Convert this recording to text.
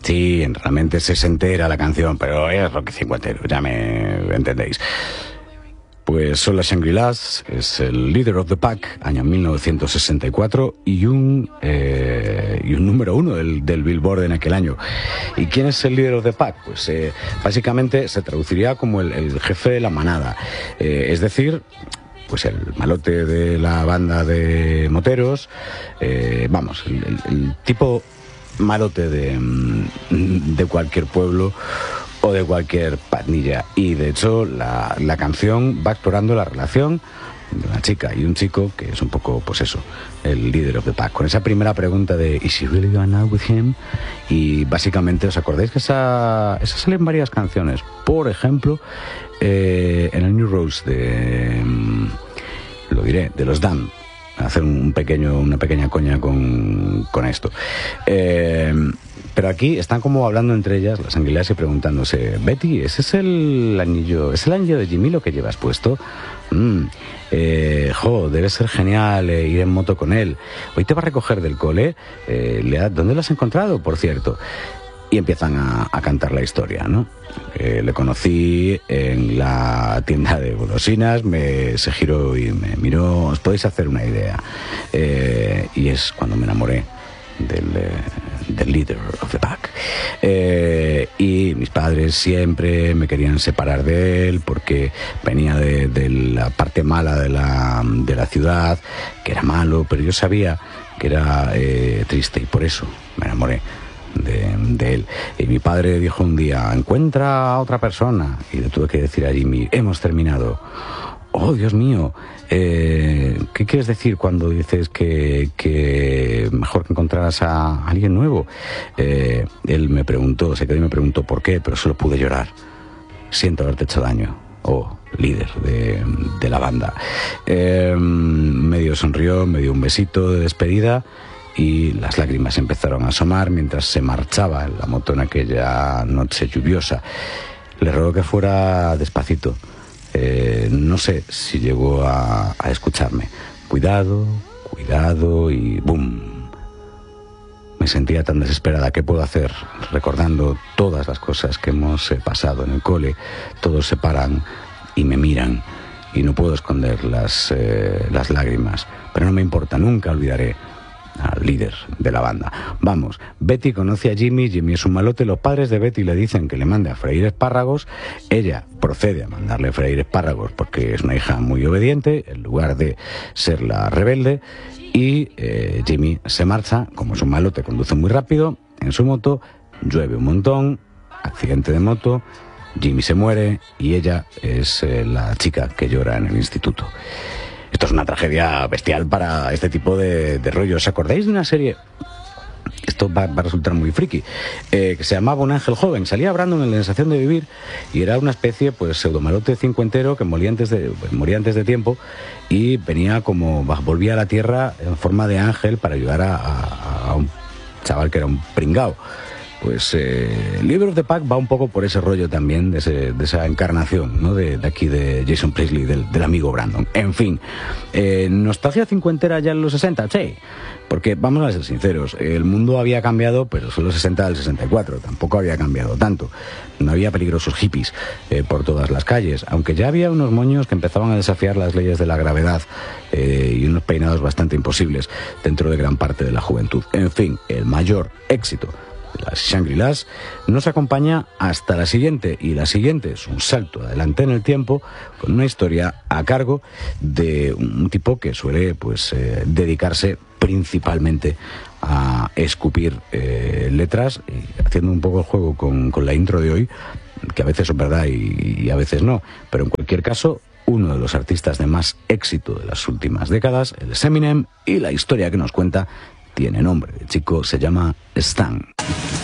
Sí, realmente se entera la canción, pero es rock cincuentero, ya me entendéis. Pues son las Shangri-Las, es el Leader of the Pack, año 1964, y un número 1 del Billboard en aquel año. ¿Y quién es el Leader of the Pack? Pues básicamente se traduciría como el jefe de la manada, es decir, pues el malote de la banda de moteros, vamos, el tipo malote de cualquier pueblo o de cualquier pandilla. Y de hecho la canción va explorando la relación de una chica y un chico que es un poco, pues eso, el leader of the pack, con esa primera pregunta de ¿Is she really going out with him? Y básicamente, ¿os acordáis que esa sale en varias canciones? Por ejemplo, en el New Rose lo diré, de los Damned, hacer una pequeña coña con esto. Pero aquí están como hablando entre ellas, las Shangri-Las, y preguntándose: Betty, ¿ese es el anillo de Jimmy lo que llevas puesto? Debe ser genial ir en moto con él. Hoy te va a recoger del cole. ¿Dónde lo has encontrado, por cierto? Y empiezan a cantar la historia, ¿no? Le conocí en la tienda de golosinas, se giró y me miró. Os podéis hacer una idea. Y es cuando me enamoré del leader of the pack. Y mis padres siempre me querían separar de él porque venía de la parte mala de la ciudad, que era malo, pero yo sabía que era triste, y por eso me enamoré de él. Y mi padre dijo un día: encuentra a otra persona, y le tuve que decir a Jimmy: hemos terminado. Oh, Dios mío, ¿qué quieres decir cuando dices que mejor que encontraras a alguien nuevo? Él se quedó y me preguntó por qué, pero solo pude llorar. Siento haberte hecho daño. Oh, líder de la banda. Medio sonrió, me dio un besito de despedida, y las lágrimas empezaron a asomar mientras se marchaba en la moto en aquella noche lluviosa. Le rogó que fuera despacito. No sé si llegó a escucharme. Cuidado, y ¡boom! Me sentía tan desesperada. ¿Qué puedo hacer? Recordando todas las cosas que hemos pasado en el cole. Todos se paran y me miran, y no puedo esconder las lágrimas. Pero no me importa, nunca olvidaré al líder de la banda. Vamos, Betty conoce a Jimmy es un malote, los padres de Betty le dicen que le mande a freír espárragos, ella procede a mandarle a freír espárragos porque es una hija muy obediente, en lugar de ser la rebelde, y Jimmy se marcha. Como es un malote, conduce muy rápido en su moto, llueve un montón, accidente de moto, Jimmy se muere, y ella es la chica que llora en el instituto. Esto es una tragedia bestial para este tipo de rollo. ¿Os acordáis de una serie? Esto va a resultar muy friki, que se llamaba Un ángel joven. Salía Brandon en La sensación de vivir, y era una especie, pues, pseudomalote cincuentero que moría antes de tiempo, y volvía a la tierra en forma de ángel para ayudar a un chaval que era un pringao. Pues Leader of the Pack va un poco por ese rollo también, de esa encarnación, ¿no? de aquí de Jason Priestley, del amigo Brandon. En fin, nostalgia cincuentera ya en los 60, sí, porque vamos a ser sinceros, el mundo había cambiado, pero son los 60 del 64, tampoco había cambiado tanto. No había peligrosos hippies por todas las calles, aunque ya había unos moños que empezaban a desafiar las leyes de la gravedad, y unos peinados bastante imposibles dentro de gran parte de la juventud. En fin, el mayor éxito las Shangri-Las nos acompaña hasta la siguiente, y la siguiente es un salto adelante en el tiempo con una historia a cargo de un tipo que suele, pues, dedicarse principalmente a escupir letras, y haciendo un poco el juego con la intro de hoy, que a veces es verdad y a veces no, pero en cualquier caso, uno de los artistas de más éxito de las últimas décadas, el es Eminem, y la historia que nos cuenta tiene nombre. El chico se llama Stan.